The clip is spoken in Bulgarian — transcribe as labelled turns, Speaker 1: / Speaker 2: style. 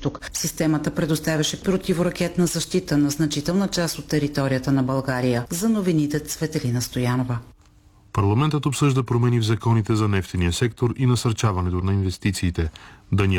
Speaker 1: изток. Системата предоставяше противоракетна защита на значителна част от територията на България. За новините Цветелина Стоянова.
Speaker 2: Парламентът обсъжда промени в законите за нефтения сектор и насърчаването на инвестициите. Даниел